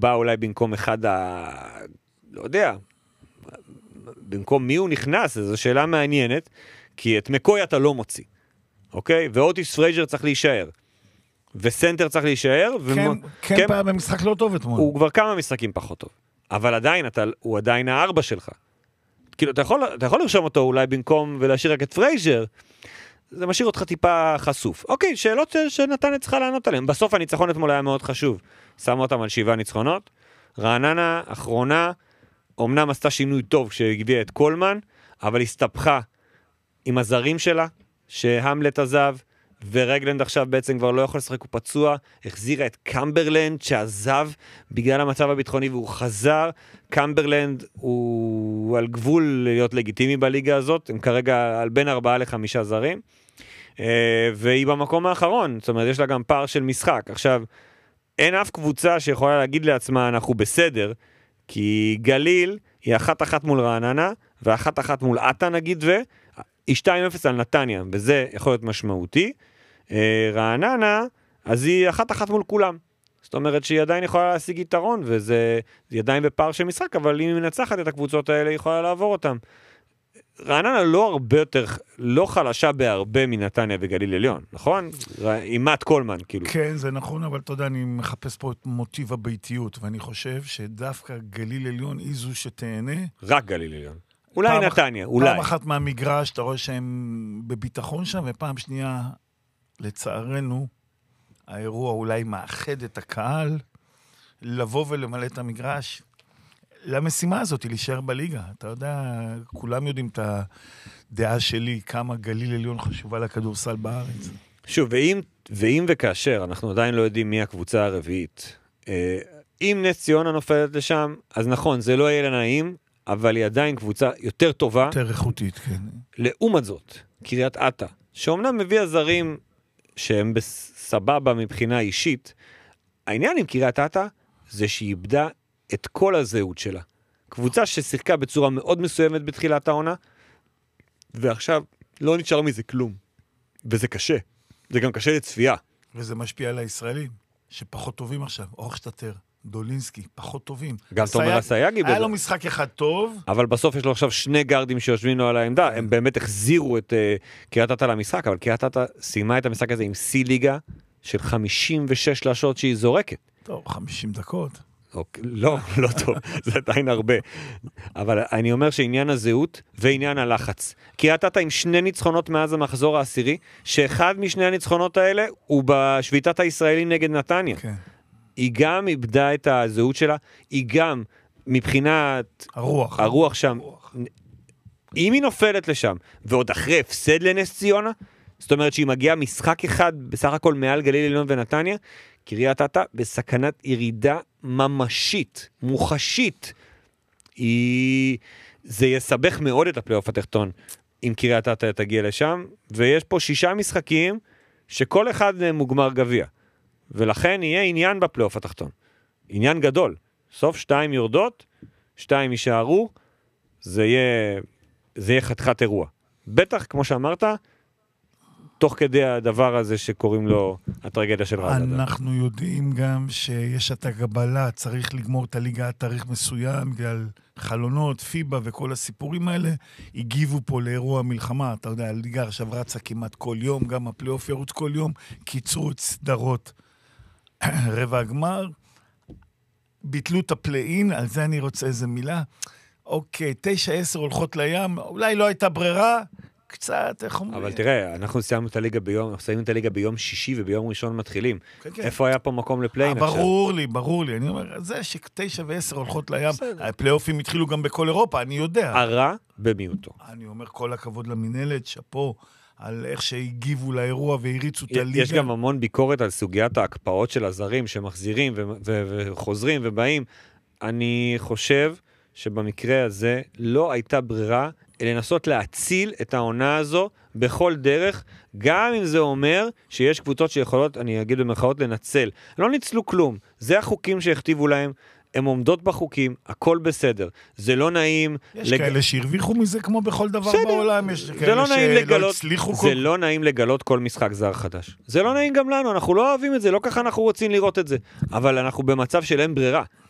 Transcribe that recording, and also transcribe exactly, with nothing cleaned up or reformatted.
בא אולי במקום אחד ה... לא יודע, במקום מי הוא נכנס, זו שאלה מעניינת, כי את מקוי אתה לא מוציא, אוקיי? ואוטיס פרייג'ר צריך להישאר. וסנטר צריך להישאר. כן פעם במשחק לא טוב אתמול. הוא כבר כמה משחקים פחות טוב. אבל עדיין, אתה, הוא עדיין הארבע שלך. כאילו, אתה יכול, אתה יכול לרשום אותו אולי במקום ולהשאיר רק את פרייג'ר, זה משאיר אותך טיפה חשוף. אוקיי, שאלות שנתן צריכה לענות עליהן. בסוף הניצחון אתמול היה מאוד חשוב. שמו אותם על שבעה ניצחונות. רעננה, אחרונה, אמנם עשתה שינוי טוב כשהגביעה את קולמן, אבל הסתבכה עם הזרים שלה, שהמלט עזב, ורגלנד עכשיו בעצם כבר לא יכול לשחק, הוא פצוע, החזירה את קמברלנד שעזב בגלל המצב הביטחוני והוא חזר. קמברלנד הוא על גבול להיות לגיטימי בליגה הזאת, הם כרגע על בין ארבעה לחמישה זרים, והיא במקום האחרון, זאת אומרת יש לה גם פער של משחק. עכשיו, אין אף קבוצה שיכולה להגיד לעצמה אנחנו בסדר, כי גליל היא אחת אחת מול רעננה, ואחת אחת מול עטה נגיד, והיא שתיים אפס על נתניה, וזה יכול להיות משמעותי. רעננה, אז היא אחת אחת מול כולם. זאת אומרת שהיא עדיין יכולה להשיג יתרון, וזה עדיין בפער של משחק, אבל אם היא מנצחת את הקבוצות האלה, היא יכולה לעבור אותם. רעננה לא הרבה יותר, לא חלשה בהרבה מנתניה וגליל עליון, נכון? אימת קולמן, כאילו. כן, זה נכון, אבל אתה יודע, אני מחפש פה את מוטיב הביתיות, ואני חושב שדווקא גליל עליון היא זו שתהנה. רק גליל עליון. אולי נתניה, אולי. פעם אחת מהמגרש, אתה רואה שהם בביטחון שם, ופעם שנייה, לצערנו, האירוע אולי מאחד את הקהל, לבוא ולמלא את המגרש. למשימה הזאת היא להישאר בליגה. אתה יודע, כולם יודעים את הדעה שלי, כמה גליל עליון חשובה לכדורסל בארץ. שוב, ואם, ואם וכאשר, אנחנו עדיין לא יודעים מי הקבוצה הרביעית. אם נס ציונה נופלת לשם, אז נכון, זה לא יהיה לנעים, אבל היא עדיין קבוצה יותר טובה. יותר איכותית, כן. לעומת זאת, קריית אתא, שאומנם מביאה זרים שהם בסבבה מבחינה אישית, העניין עם קריית אתא זה שהיא איבדה את כל הזהות שלה. קבוצה ששיחקה בצורה מאוד מסוימת בתחילת העונה, ועכשיו לא נשאר מזה כלום. וזה קשה. זה גם קשה לצפייה. וזה משפיע על הישראלים, שפחות טובים עכשיו. אורשטטר, דולינסקי, פחות טובים. גם תומר אסייגי. היה לו משחק אחד טוב. אבל בסוף יש לו עכשיו שני גארדים שיושבים לו על העמדה. הם באמת החזירו את uh, קריית אתא למשחק, אבל קריית אתא סיימה את המשחק הזה עם סי ליגה של חמישים ושש שלשות שהיא זורקת. טוב, חמישים דקות. לא, לא טוב, זה עדיין הרבה. אבל אני אומר שעניין הזהות ועניין הלחץ. קריית אתא עם שני ניצחונות מאז המחזור העשירי, שאחד משני הניצחונות האלה הוא בשביתת הישראלים נגד נתניה. כן. היא גם איבדה את הזהות שלה, היא גם מבחינת הרוח, הרוח שם, הרוח. אם היא נופלת לשם, ועוד אחרי הפסד לנס ציונה, זאת אומרת שהיא מגיעה משחק אחד, בסך הכל מעל גליל עליון ונתניה, קריית אתא בסכנת ירידה ממשית, מוחשית. היא... זה יסבך מאוד את הפלייאוף התחתון, אם קריית אתא תגיע לשם, ויש פה שישה משחקים, שכל אחד מוגמר גביע. ולכן יהיה עניין בפלייאוף התחתון. עניין גדול. סוף שתיים יורדות, שתיים יישארו, זה יהיה, זה יהיה חתיכת אירוע. בטח, כמו שאמרת, תוך כדי הדבר הזה שקוראים לו הטרגדיה של רעננה. אנחנו יודעים גם שיש את הקבלה, צריך לגמור את הליגה עד תאריך מסוים, בגלל חלונות, פיבה וכל הסיפורים האלה, הגיבו פה לאירוע מלחמה. אתה יודע, הליגה עכשיו רצה כמעט כל יום, גם הפלייאוף ירוץ כל יום, קיצרו את סדרות. רבע הגמר, ביטלו את הפליין, על זה אני רוצה איזה מילה. אוקיי, תשע עשר הולכות לים, אולי לא הייתה ברירה, קצת, איך אומרים? אבל תראה, אנחנו סיימנו את הליגה ביום, אנחנו סיימנו את הליגה ביום שישי וביום ראשון מתחילים. כן, כן. איפה היה פה מקום לפליין עכשיו? ברור לי, ברור לי. אני אומר, זה שתשע ועשר הולכות לים, הפלייאופים התחילו גם בכל אירופה, אני יודע. הרע במיעוטו. אני אומר, כל הכבוד למנהלת, שפו, על איך שהגיבו לאירוע והריצו את הליגה. יש גם המון ביקורת על סוגיית ההקפאות של הזרים שמחזירים ו- ו- וחוזרים ובאים. אני חושב שבמקרה הזה לא הייתה ברירה לנסות להציל את העונה הזו בכל דרך, גם אם זה אומר שיש קבוצות שיכולות, אני אגיד במרכאות, לנצל. לא ניצלו כלום. זה החוקים שהכתיבו להם. הם עומדות בחוקים, הכל בסדר. זה לא נעים... יש לג... כאלה שהרוויחו מזה כמו בכל דבר בסדר. בעולם. יש כאלה לא שלא לגלות, הצליחו... זה כל... לא נעים לגלות כל משחק זר חדש. זה לא נעים גם לנו, אנחנו לא אוהבים את זה, לא ככה אנחנו רוצים לראות את זה. אבל אנחנו במצב של אין ברירה.